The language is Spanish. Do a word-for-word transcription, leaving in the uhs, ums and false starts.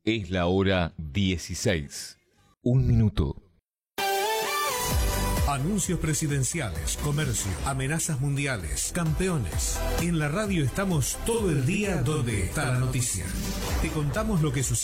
Es la hora dieciséis. Un minuto. Anuncios presidenciales, comercio, amenazas mundiales, campeones. En la radio estamos todo el día donde está la noticia. Te contamos lo que sucede.